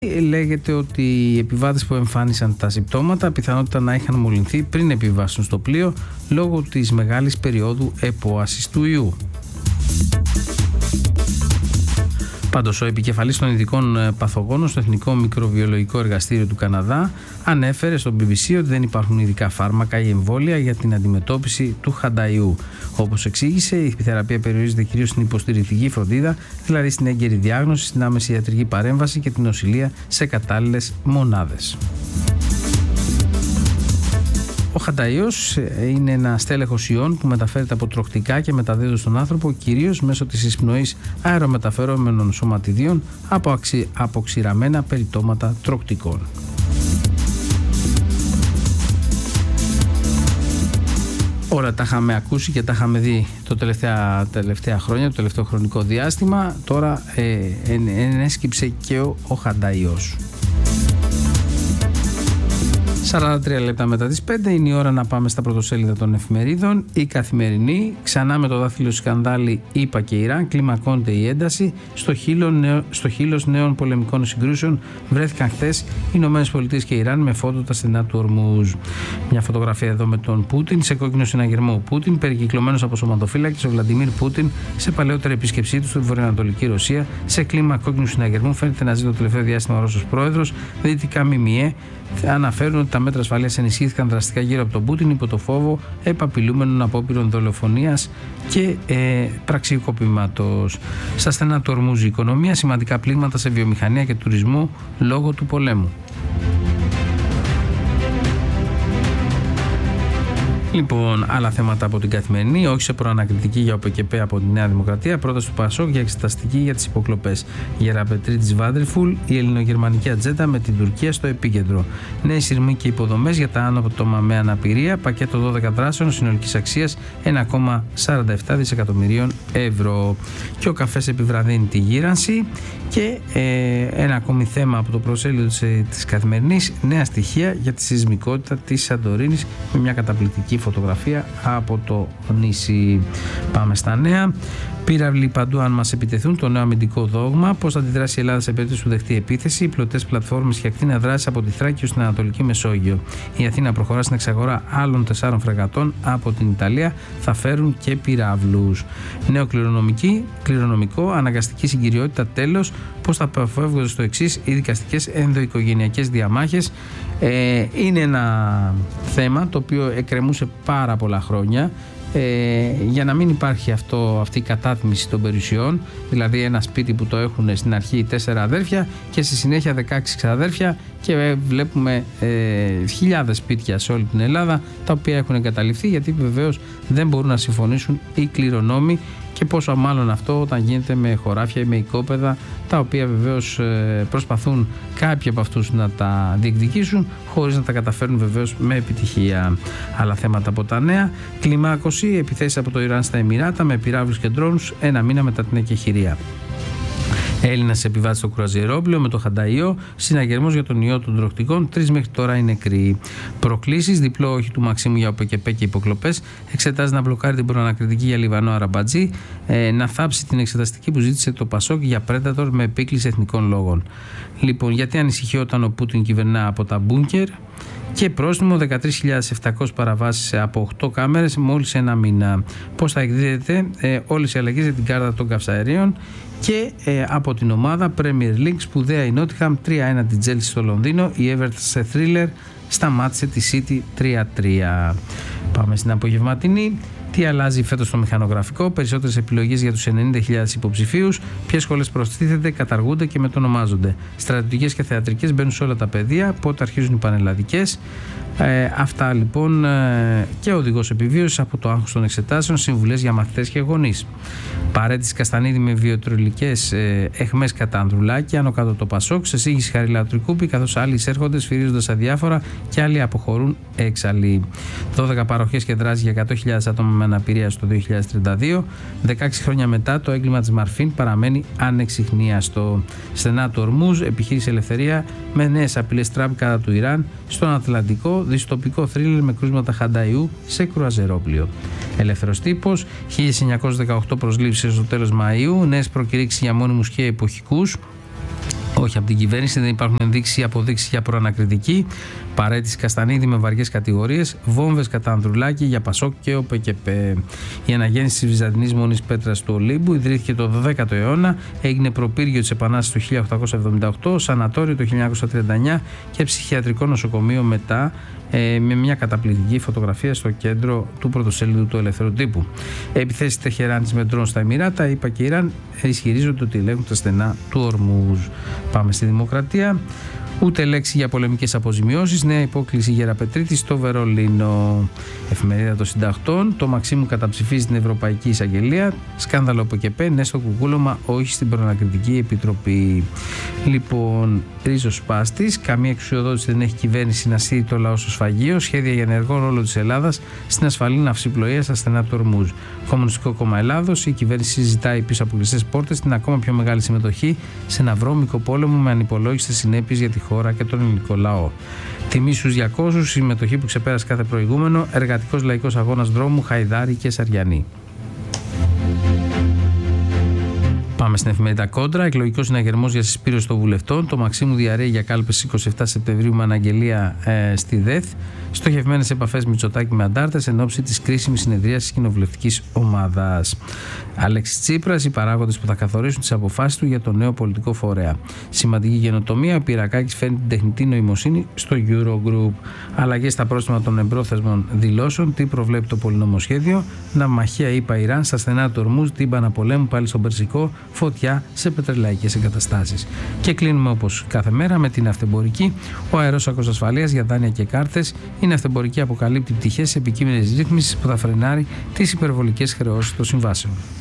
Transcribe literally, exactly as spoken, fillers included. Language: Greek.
Λέγεται ότι οι επιβάτες που εμφάνισαν τα συμπτώματα πιθανότητα να είχαν μολυνθεί πριν επιβάσουν στο πλοίο λόγω της μεγάλης περίοδου επόασης του ιού. Πάντως, ο επικεφαλής των ειδικών παθογόνων στο Εθνικό Μικροβιολογικό Εργαστήριο του Καναδά ανέφερε στο μπι μπι σι ότι δεν υπάρχουν ειδικά φάρμακα ή εμβόλια για την αντιμετώπιση του χανταϊού. Όπως εξήγησε, η επιθεραπεία περιορίζεται κυρίως στην υποστηρικτική φροντίδα, δηλαδή στην έγκαιρη διάγνωση, στην άμεση ιατρική παρέμβαση και την νοσηλεία σε κατάλληλες μονάδες. Ο χανταϊός είναι ένα στέλεχος ιών που μεταφέρεται από τροχτικά και μεταδίδεται στον άνθρωπο κυρίως μέσω της εισπνοής αερομεταφερόμενων σωματιδίων από αξι... αποξηραμένα περιτώματα τροχτικών. Όλα τα είχαμε ακούσει και τα είχαμε δει το τελευταία, τελευταία χρόνια, το τελευταίο χρονικό διάστημα. Τώρα ε, ενέσκυψε και ο, ο χανταϊός. σαράντα τρία λεπτά μετά τις πέντε είναι η ώρα να πάμε στα πρωτοσέλιδα των εφημερίδων. Η Καθημερινή, ξανά με το δάχτυλο σκανδάλι ΗΠΑ και Ιράν, κλιμακώνεται η ένταση. Στο, χείλο, νέο, στο χείλος νέων πολεμικών συγκρούσεων βρέθηκαν χθες οι Ηνωμένες Πολιτείες και Ιράν με φώτο τα στενά του Ορμούζ. Μια φωτογραφία εδώ με τον Πούτιν σε κόκκινο συναγερμό. Ο Πούτιν, περικυκλωμένος από σωματοφύλακες, ο Βλαντιμίρ Πούτιν, σε παλαιότερη επίσκεψή του στη βορειοανατολική Ρωσία, σε κλίμα κόκκινου συναγερμού, φαίνεται να ζει το τελευταίο διάστημα ο Ρώσος πρόεδρος. Δυτικά ΜΜΕ αναφέρουν ότι τα μέτρα ασφαλείας ενισχύθηκαν δραστικά γύρω από τον Πούτιν υπό το φόβο επαπειλούμενων απόπειρων δολοφονίας και ε, πραξικοπήματος. Στα στενά του Ορμούζ η οικονομία, σημαντικά πλήγματα σε βιομηχανία και τουρισμό λόγω του πολέμου. Λοιπόν, άλλα θέματα από την Καθημερινή. Όχι σε προανακριτική για ΟΠΕΚΕΠΕ από τη Νέα Δημοκρατία. Πρόταση του Πασόκ για εξεταστική για τις υποκλοπές. Γεραπετρίτης Βάντρεφουλ, η ελληνογερμανική ατζέντα με την Τουρκία στο επίκεντρο. Νέοι σειρμοί και υποδομές για τα άτομα με αναπηρία. Πακέτο δώδεκα δράσεων συνολικής αξίας ένα κόμμα σαράντα επτά δισεκατομμυρίων ευρώ. Και ο καφές επιβραδύνει τη γύρανση. Και ε, ένα ακόμη θέμα από το προσέλιδο της, της Καθημερινής. Νέα στοιχεία για τη σεισμικότητα της Σαντορίνης με μια καταπληκτική φωτογραφία από το νησί. Πάμε στα νέα. Πύραυλοι παντού αν μας επιτεθούν, το νέο αμυντικό δόγμα. Πώς θα αντιδράσει η Ελλάδα σε περίπτωση που δεχτεί επίθεση. Οι πλωτές πλατφόρμες και ακτίνα δράση από τη Θράκη στην Ανατολική Μεσόγειο. Η Αθήνα προχωρά στην εξαγορά άλλων τεσσάρων φρεγατών από την Ιταλία. Θα φέρουν και πυράβλους. Νέο κληρονομικό, αναγκαστική συγκυριότητα τέλος. Πώς θα αποφεύγονται στο εξής οι δικαστικές ενδοοικογενειακές διαμάχες. Ε, είναι ένα θέμα το οποίο εκκρεμούσε πάρα πολλά χρόνια. Ε, για να μην υπάρχει αυτό, αυτή η κατάτμιση των περιουσιών, δηλαδή ένα σπίτι που το έχουν στην αρχή τέσσερα αδέρφια και στη συνέχεια δεκαέξι ξαδέρφια και βλέπουμε ε, χιλιάδες σπίτια σε όλη την Ελλάδα τα οποία έχουν εγκαταλειφθεί γιατί βεβαίως δεν μπορούν να συμφωνήσουν οι κληρονόμοι, και πόσο μάλλον αυτό όταν γίνεται με χωράφια ή με οικόπεδα τα οποία βεβαίως ε, προσπαθούν κάποιοι από αυτούς να τα διεκδικήσουν χωρίς να τα καταφέρουν βεβαίως με επιτυχία. Άλλα θέματα από τα νέα. Κλιμάκωση, επιθέσεις από το Ιράν στα Εμιράτα με πυράβλους και ντρόουνς ένα μήνα μετά την εκεχηρία. Έλληνας επιβάτης στο κρουαζιερόπλαιο με το χανταϊό, συναγερμός για τον ιό των τροχτικών, τρεις μέχρι τώρα είναι νεκροί. Προκλήσεις, διπλό όχι του Μαξίμου για ΟΠΕΚΕΠΕ και υποκλοπές, εξετάζει να μπλοκάρει την προανακριτική για Λιβανό Αραμπατζή, ε, να θάψει την εξεταστική που ζήτησε το Πασόκ για Predator με επίκληση εθνικών λόγων. Λοιπόν, γιατί ανησυχεί όταν ο Πούτιν κυβερνά από τα μπούνκερ. Και πρόστιμο δεκατρείς χιλιάδες επτακόσιες παραβάσεις από οκτώ κάμερες μόλις ένα μήνα. Πώς θα εκδίδεται ε, όλες οι αλλαγές για την κάρτα των καυσαερίων. Και ε, από την ομάδα Premier League, σπουδαία η Νότιχαμ τρία ένα την Chelsea στο Λονδίνο. Η Everton σε thriller σταμάτησε τη City τρία τρία. Πάμε στην απογευματινή. Τι αλλάζει φέτος στο μηχανογραφικό, περισσότερες επιλογές για τους ενενήντα χιλιάδες υποψηφίους, ποιες σχολές προστίθενται, καταργούνται και μετονομάζονται. Στρατιωτικές και θεατρικές μπαίνουν σε όλα τα πεδία, πότε αρχίζουν οι πανελλαδικές. Ε, αυτά λοιπόν ε, και οδηγός επιβίωσης από το άγχος των εξετάσεων, συμβουλές για μαθητές και γονείς. Παρέτηση Καστανίδη με βιοτρολικές ε, αιχμές κατά Ανδρουλάκη, άνω κάτω το Πασόκ, σε σύγχυση Χαριλάου Τρικούπη, καθώς άλλοι εισέρχονται σφυρίζοντας αδιάφορα και άλλοι αποχωρούν έξαλλοι. δώδεκα παροχές και δράσεις για εκατό χιλιάδες άτομα με αναπηρία στο δύο χιλιάδες τριάντα δύο. δεκαέξι χρόνια μετά το έγκλημα της Μαρφίν παραμένει ανεξιχνίαστο. Στενά του Ορμούζ, επιχείρηση Ελευθερία με νέες απειλές Τραμπ κατά του Ιράν. Στον Ατλαντικό, δυστοπικό θρίλερ με κρούσματα χανταϊού σε κρουαζερόπλαιο. Ελεύθερος τύπος, χίλια εννιακόσιες δεκαοκτώ προσλήψεις στο τέλος Μαΐου, νέες προκηρύξεις για μόνιμους και εποχικούς. Όχι από την κυβέρνηση, δεν υπάρχουν ενδείξεις ή αποδείξεις για προανακριτική. Παρέτηση Καστανίδη με βαριές κατηγορίες. Βόμβες κατά Ανδρουλάκη για Πασόκ και ΟΠΕΚΕΠΕ. Η αναγέννηση της Βυζαντινής Μονής Πέτρας του Ολύμπου ιδρύθηκε το δέκατο αιώνα. Έγινε προπύργιο της Επανάστασης το χίλια οκτακόσια εβδομήντα οκτώ, σανατόριο το χίλια εννιακόσια τριάντα εννιά και ψυχιατρικό νοσοκομείο μετά, ε, με μια καταπληκτική φωτογραφία στο κέντρο του πρωτοσέλιδου του Ελεύθερου Τύπου. Επιθέσεις Τεχεράνης με ντρόν στα Εμιράτα. ΗΠΑ και Ιράν ισχυρίζονται ότι ελέγχουν τα στενά του Ορμούζ. Πάμε στη Δημοκρατία. Ούτε λέξη για πολεμικές αποζημιώσεις. Νέα υπόκληση Γεραπετρίτη στο Βερολίνο. Εφημερίδα των Συντακτών. Το Μαξίμου καταψηφίζει την Ευρωπαϊκή Εισαγγελία. Σκάνδαλο ΟΠΕΚΕΠΕ. Ναι στο κουκούλωμα, όχι στην Προανακριτική Επιτροπή. Λοιπόν, Ρίζος Πάστης. Καμία εξουσιοδότηση δεν έχει κυβέρνηση να στείλει το λαό στο σφαγείο. Σχέδια για ενεργό ρόλο της Ελλάδας στην ασφαλή ναυσιπλοεία στα στενά του Ορμούζ. Κομμουνιστικό Κόμμα Ελλάδος. Η κυβέρνηση συζητάει πίσω από κλειστές πόρτες την ακόμα πιο μεγάλη συμμετοχή σε ένα βρώμικο πόλεμο με ανυπολόγιστες συνέπειες για τη χώρα και τον ελληνικό λαό. Τιμή στους διακόσιους, συμμετοχή που ξεπέρασε κάθε προηγούμενο. Εργατικός Λαϊκός Αγώνας Δρόμου, Χαϊδάρη και Σαριανή. Πάμε στην εφημερίδα Κόντρα. Εκλογικός συναγερμός για συσπήρωση των βουλευτών. Το Μαξίμου διαρρέει για κάλπες είκοσι επτά Σεπτεμβρίου με αναγγελία ε, στη ΔΕΘ. Στοχευμένες επαφές Μητσοτάκη με αντάρτες εν ώψη της κρίσιμης συνεδρίας της κοινοβουλευτικής ομάδας. Αλέξης Τσίπρας, οι παράγοντες που θα καθορίσουν τις αποφάσεις του για το νέο πολιτικό φορέα. Σημαντική καινοτομία. Ο Πυρακάκης φέρνει την τεχνητή νοημοσύνη στο Eurogroup. Αλλαγές στα πρόστιμα των εμπρόθεσμων δηλώσεων. Τι προβλέπει το πολυνομοσχέδιο. Ναυμαχία ΗΠΑ Ιράν στα στενά του Ορμούζ. Τύμπανα πολέμου πάλι στον Περσικό. Φωτιά σε πετρελαϊκές εγκαταστάσεις. Και κλείνουμε όπως κάθε μέρα με την αυτεμπορική. Ο αερόσακος ασφαλείας για δάνεια και κάρτες. Η αυτεμπορική αποκαλύπτει πτυχές επικείμενης ρύθμισης που θα φρενάρει τις υπερβολικές χρεώσεις των συμβάσεων.